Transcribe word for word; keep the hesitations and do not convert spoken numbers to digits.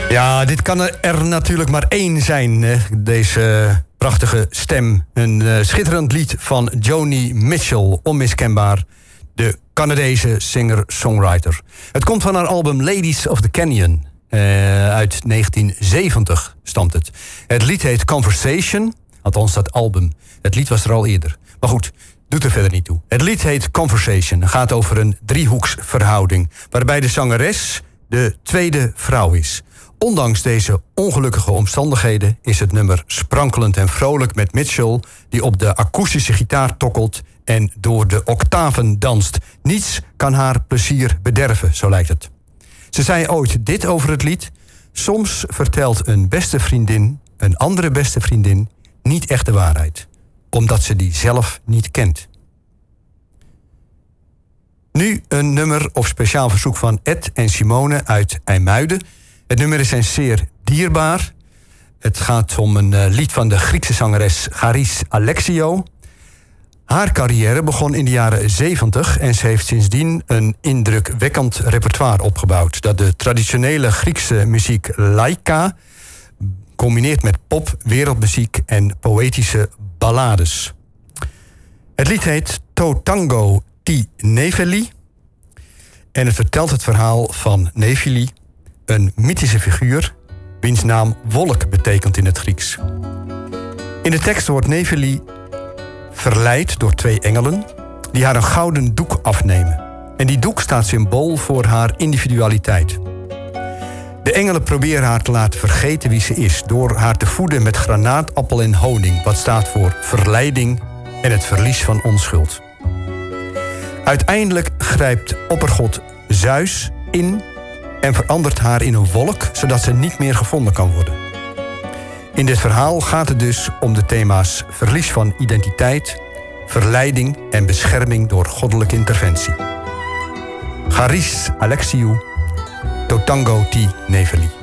Ja, dit kan er natuurlijk maar één zijn, hè? Deze prachtige stem. Een uh, schitterend lied van Joni Mitchell, onmiskenbaar. De Canadese singer-songwriter. Het komt van haar album Ladies of the Canyon. Uh, uit negentien zeventig stamt het. Het lied heet Conversation. Althans, dat album. Het lied was er al eerder. Maar goed, doet er verder niet toe. Het lied heet Conversation. Het gaat over een driehoeksverhouding. Waarbij de zangeres de tweede vrouw is. Ondanks deze ongelukkige omstandigheden is het nummer sprankelend en vrolijk met Mitchell, die op de akoestische gitaar tokkelt en door de octaven danst. Niets kan haar plezier bederven, zo lijkt het. Ze zei ooit dit over het lied: soms vertelt een beste vriendin een andere beste vriendin niet echt de waarheid, omdat ze die zelf niet kent. Nu een nummer op speciaal verzoek van Ed en Simone uit IJmuiden. Het nummer is hen zeer dierbaar. Het gaat om een uh, lied van de Griekse zangeres Charis Alexiou. Haar carrière begon in de jaren zeventig en ze heeft sindsdien een indrukwekkend repertoire opgebouwd, dat de traditionele Griekse muziek laika combineert met pop, wereldmuziek en poëtische ballades. Het lied heet To Tango Ti Nefeli en het vertelt het verhaal van Nefili, een mythische figuur wiens naam wolk betekent in het Grieks. In de tekst wordt Nefeli verleid door twee engelen die haar een gouden doek afnemen. En die doek staat symbool voor haar individualiteit. De engelen proberen haar te laten vergeten wie ze is door haar te voeden met granaatappel en honing, wat staat voor verleiding en het verlies van onschuld. Uiteindelijk grijpt oppergod Zeus in en verandert haar in een wolk, zodat ze niet meer gevonden kan worden. In dit verhaal gaat het dus om de thema's verlies van identiteit, verleiding en bescherming door goddelijke interventie. Charis Alexiou, To Tango Ti Nefeli.